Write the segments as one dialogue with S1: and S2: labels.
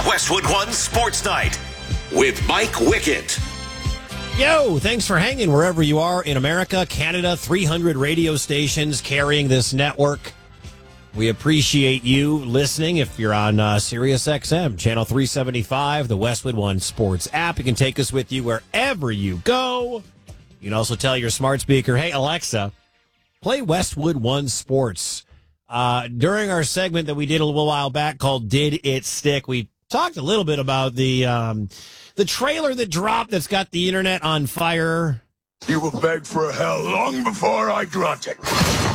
S1: Westwood One Sports Night with Mike Wickett.
S2: Yo, thanks for hanging wherever you are in America, Canada, 300 radio stations carrying this network. We appreciate you listening. If you're on Sirius XM, channel 375, the Westwood One Sports app, you can take us with you wherever you go. You can also tell your smart speaker, hey, Alexa, play Westwood One Sports. During our segment that we did a little while back called Did It Stick, we talked a little bit about the trailer that dropped that's got the internet on fire.
S3: You will beg for hell long before I grant it.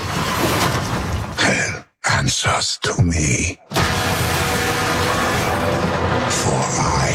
S3: Hell answers to me. For I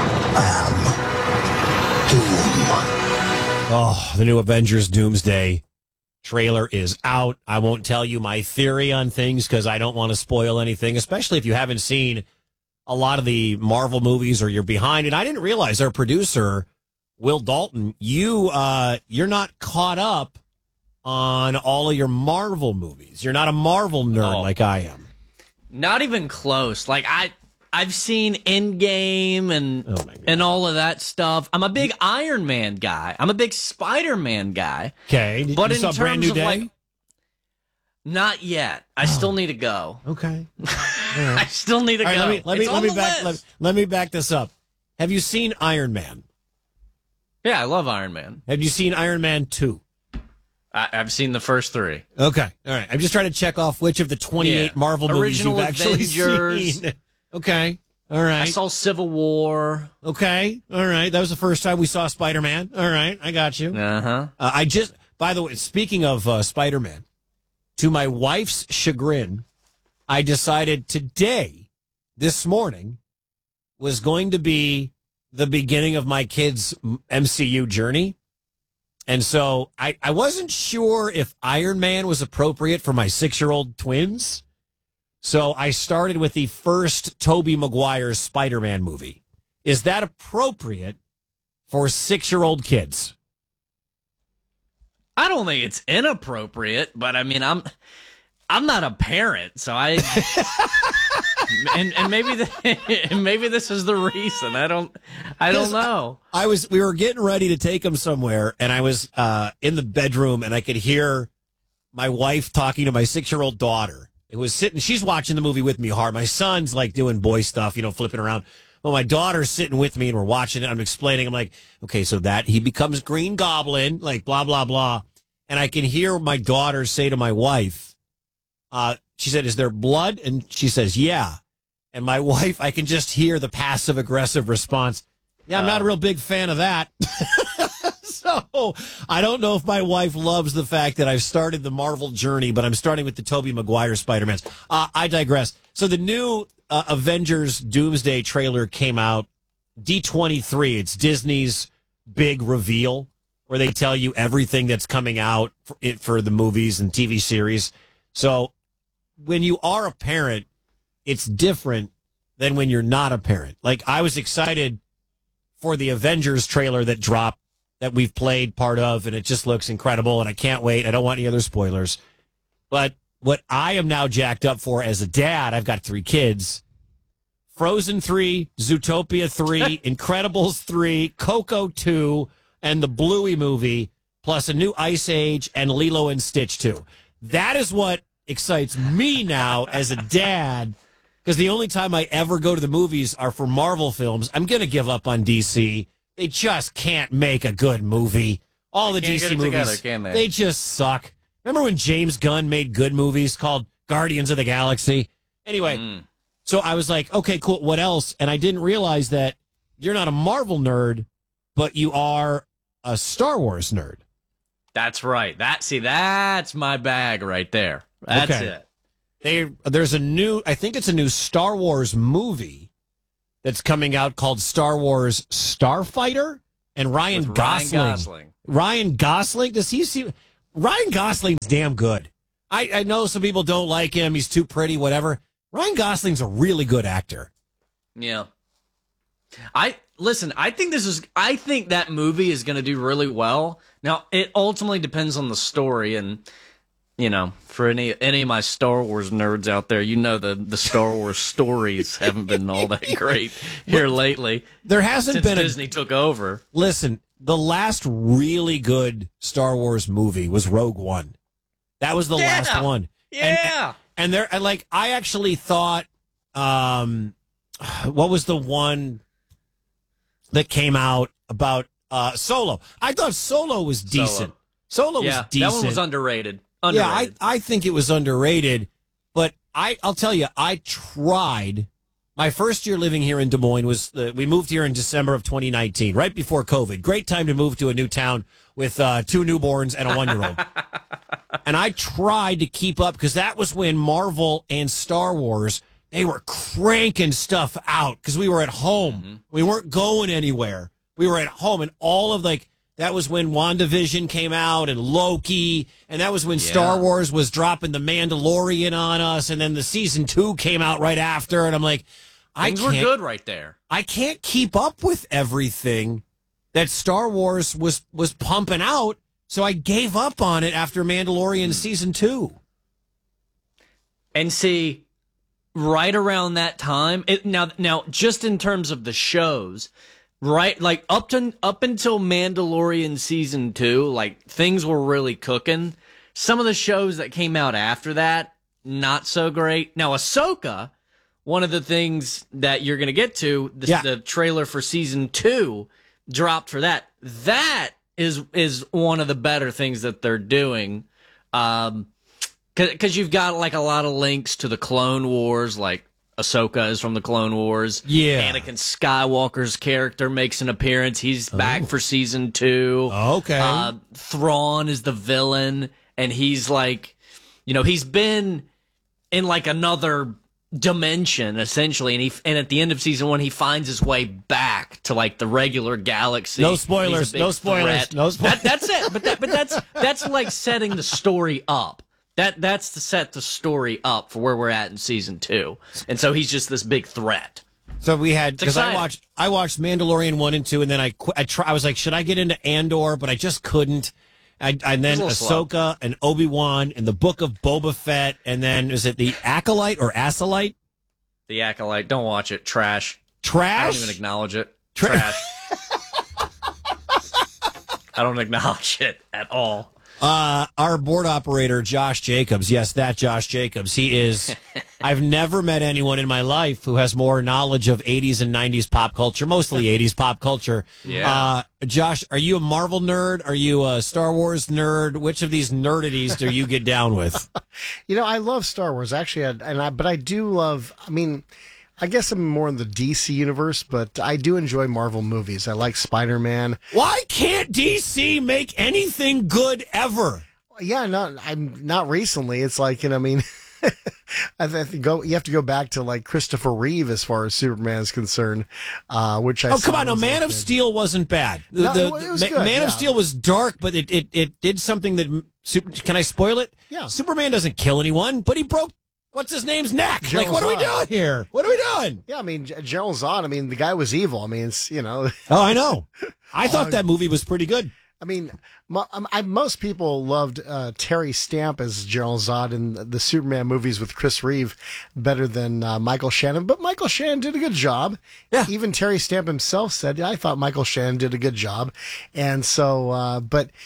S3: am Doom.
S2: Oh, the new Avengers Doomsday trailer is out. I won't tell you my theory on things because I don't want to spoil anything, especially if you haven't seen a lot of the Marvel movies or you're behind. And I didn't realize our producer, Will Dalton, you're not caught up on all of your Marvel movies. You're not a Marvel nerd like I am.
S4: Not even close. Like I've seen Endgame and all of that stuff. I'm a big Iron Man guy. I'm a big Spider-Man guy.
S2: Okay.
S4: But
S2: you
S4: in
S2: saw
S4: terms
S2: Brand New
S4: of
S2: Day?
S4: like, not yet. I still need to go.
S2: Okay.
S4: I still need to
S2: All
S4: go.
S2: right, let me back this up. Have you seen Iron Man?
S4: Yeah, I love Iron Man.
S2: Have you seen Iron Man 2?
S4: I've seen the first three.
S2: Okay. All right. I'm just trying to check off which of the 28 Marvel movies
S4: Original
S2: you've actually
S4: Avengers.
S2: seen. Okay. All right.
S4: I saw Civil War.
S2: Okay. All right. That was the first time we saw Spider-Man. All right. I got you.
S4: Uh-huh.
S2: By the way, speaking of Spider-Man, to my wife's chagrin, I decided today, this morning, was going to be the beginning of my kids' MCU journey. And so I wasn't sure if Iron Man was appropriate for my 6-year-old twins. So I started with the first Tobey Maguire Spider-Man movie. Is that appropriate for 6-year-old kids?
S4: I don't think it's inappropriate, but I mean, I'm not a parent, so I and maybe this is the reason. I don't know.
S2: We were getting ready to take him somewhere, and I was in the bedroom, and I could hear my wife talking to my 6-year-old daughter. It was sitting. She's watching the movie with me hard. My son's like doing boy stuff, flipping around. Well, my daughter's sitting with me, and we're watching it. I'm explaining. I'm like, okay, so that he becomes Green Goblin, like blah blah blah, and I can hear my daughter say to my wife, she said, "Is there blood?" And she says, "Yeah." And my wife, I can just hear the passive aggressive response. Yeah, I'm not a real big fan of that. So I don't know if my wife loves the fact that I've started the Marvel journey, but I'm starting with the Tobey Maguire Spider-Mans. I digress. So the new Avengers Doomsday trailer came out, D23. It's Disney's big reveal where they tell you everything that's coming out for the movies and TV series. So when you are a parent, it's different than when you're not a parent. Like, I was excited for the Avengers trailer that dropped that we've played part of, and it just looks incredible, and I can't wait. I don't want any other spoilers. But what I am now jacked up for as a dad, I've got 3 kids, Frozen 3, Zootopia 3, Incredibles 3, Coco 2, and the Bluey movie, plus a new Ice Age and Lilo and Stitch 2. That is what excites me now as a dad, because the only time I ever go to the movies are for Marvel films. I'm going to give up on DC. They just can't make a good movie. All the DC movies, they just suck. Remember when James Gunn made good movies called Guardians of the Galaxy? Anyway, so I was like, okay, cool, what else? And I didn't realize that you're not a Marvel nerd, but you are a Star Wars nerd.
S4: That's right. That's my bag right there. That's it.
S2: There's a new, I think it's a new Star Wars movie that's coming out called Star Wars Starfighter, and Ryan Gosling. Ryan Gosling, does he see? Ryan Gosling's damn good. I know some people don't like him. He's too pretty, whatever. Ryan Gosling's a really good actor.
S4: Yeah. I think that movie is going to do really well. Now, it ultimately depends on the story, and for any of my Star Wars nerds out there, the Star Wars stories haven't been all that great here lately.
S2: There hasn't
S4: since
S2: been
S4: Disney took over.
S2: Listen, the last really good Star Wars movie was Rogue One. That was the last one.
S4: Yeah.
S2: And I actually thought, what was the one that came out about Solo? I thought Solo was decent. Solo was decent.
S4: That one was underrated.
S2: Yeah, I think it was underrated, but I'll tell you, I tried. My first year living here in Des Moines we moved here in December of 2019, right before COVID. Great time to move to a new town with 2 newborns and a 1-year-old. And I tried to keep up because that was when Marvel and Star Wars, they were cranking stuff out because we were at home. Mm-hmm. We weren't going anywhere. We were at home, and all of that was when WandaVision came out and Loki, and that was when Star Wars was dropping The Mandalorian on us, and then the season 2 came out right after, and I'm like,
S4: things were good right there.
S2: I can't keep up with everything that Star Wars was pumping out, so I gave up on it after Mandalorian season 2.
S4: And see, right around that time, now just in terms of the shows, right, like up until Mandalorian season 2, like things were really cooking. Some of the shows that came out after that, not so great. Now, Ahsoka, one of the things that you're going to get to, the trailer for season 2 dropped for that. That is one of the better things that they're doing. Because you've got like a lot of links to the Clone Wars, like Ahsoka is from the Clone Wars.
S2: Yeah.
S4: Anakin Skywalker's character makes an appearance. He's back for season 2.
S2: Okay.
S4: Thrawn is the villain, and he's like, he's been in like another dimension essentially, and at the end of season 1 he finds his way back to like the regular galaxy.
S2: No spoilers. That's
S4: it. But that's like setting the story up. That's to set the story up for where we're at in season 2, and so he's just this big threat.
S2: So we had, because I watched Mandalorian 1 and 2, and then I was like, should I get into Andor? But I just couldn't. And then Ahsoka and Obi-Wan and the Book of Boba Fett, and then is it the Acolyte or Acolyte?
S4: The Acolyte. Don't watch it. Trash.
S2: Trash?
S4: I don't even acknowledge it. Trash. I don't acknowledge it at all.
S2: Our board operator, Josh Jacobs. Yes, that Josh Jacobs. He is. I've never met anyone in my life who has more knowledge of 80s and 90s pop culture, mostly 80s pop culture.
S4: Yeah.
S2: Josh, are you a Marvel nerd? Are you a Star Wars nerd? Which of these nerdities do you get down with?
S5: I love Star Wars, actually, but I do love, I guess I'm more in the DC universe, but I do enjoy Marvel movies. I like Spider-Man.
S2: Why can't DC make anything good ever?
S5: Yeah, I'm not recently. It's like, I think you have to go back to like Christopher Reeve as far as Superman is concerned, which I.
S2: Oh, come on! No, Man of Steel wasn't bad.
S5: It was good,
S2: Man of Steel was dark, but it did something that. Can I spoil it?
S5: Yeah.
S2: Superman doesn't kill anyone, but he broke what's his name's neck.
S5: Gerald
S2: what are we
S5: Zod.
S2: doing here? What are we doing?
S5: Yeah, Gerald Zod. The guy was evil. It's
S2: Oh, I know. I thought that movie was pretty good.
S5: Most people loved Terry Stamp as Gerald Zod in the Superman movies with Chris Reeve better than Michael Shannon. But Michael Shannon did a good job.
S2: Yeah.
S5: Even Terry Stamp himself said, I thought Michael Shannon did a good job. And so,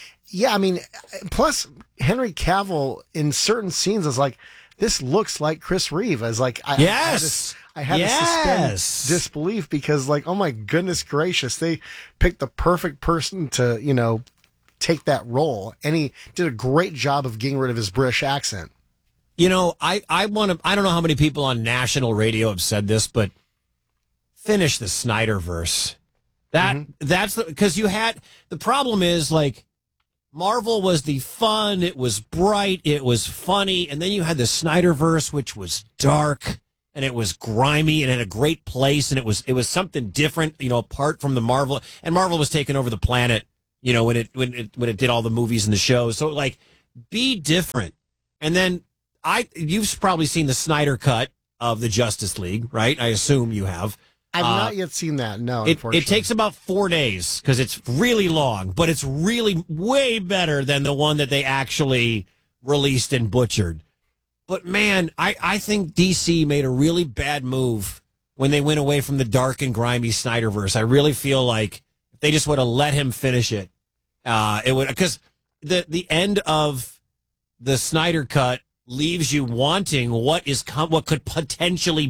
S5: plus Henry Cavill in certain scenes is like, this looks like Chris Reeve. I was like, I had to suspend disbelief because, like, oh my goodness gracious, they picked the perfect person to, take that role, and he did a great job of getting rid of his British accent.
S2: I don't know how many people on national radio have said this, but finish the Snyderverse. That's because the problem is like Marvel was the fun, it was bright, it was funny, and then you had the Snyderverse, which was dark and it was grimy and in a great place, and it was something different, apart from the Marvel, and Marvel was taking over the planet. When it did all the movies and the shows. So like, be different. And then you've probably seen the Snyder cut of the Justice League, right? I assume you have.
S5: I've not yet seen that. No,
S2: it takes about 4 days because it's really long, but it's really way better than the one that they actually released and butchered. But, man, I think DC made a really bad move when they went away from the dark and grimy Snyderverse. I really feel like if they just would have let him finish it, it would, because the end of the Snyder Cut leaves you wanting what could potentially